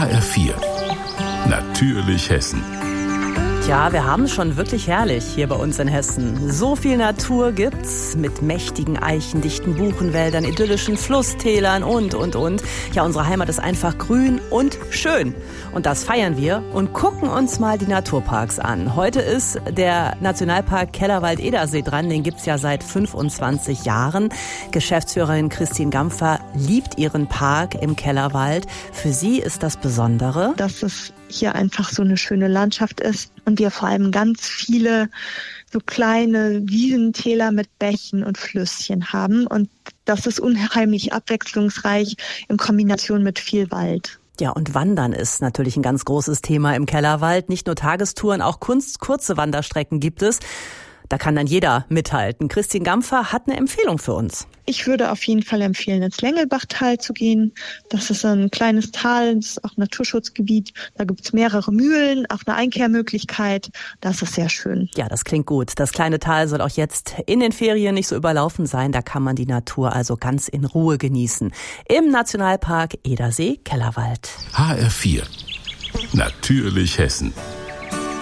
HR4. Natürlich Hessen. Ja, wir haben es schon wirklich herrlich hier bei uns in Hessen. So viel Natur gibt's mit mächtigen Eichen, dichten Buchenwäldern, idyllischen Flusstälern und. Ja, unsere Heimat ist einfach grün und schön. Und das feiern wir und gucken uns mal die Naturparks an. Heute ist der Nationalpark Kellerwald-Edersee dran. Den gibt's ja seit 25 Jahren. Geschäftsführerin Christine Gampfer liebt ihren Park im Kellerwald. Für sie ist das Besondere, dass es hier einfach so eine schöne Landschaft ist und wir vor allem ganz viele so kleine Wiesentäler mit Bächen und Flüsschen haben. Und das ist unheimlich abwechslungsreich in Kombination mit viel Wald. Ja, und Wandern ist natürlich ein ganz großes Thema im Kellerwald. Nicht nur Tagestouren, auch kurze Wanderstrecken gibt es. Da kann dann jeder mithalten. Christine Gampfer hat eine Empfehlung für uns. Ich würde auf jeden Fall empfehlen, ins Längelbachtal zu gehen. Das ist ein kleines Tal, das ist auch Naturschutzgebiet. Da gibt es mehrere Mühlen, auch eine Einkehrmöglichkeit. Das ist sehr schön. Ja, das klingt gut. Das kleine Tal soll auch jetzt in den Ferien nicht so überlaufen sein. Da kann man die Natur also ganz in Ruhe genießen. Im Nationalpark Edersee Kellerwald. HR4. Natürlich Hessen.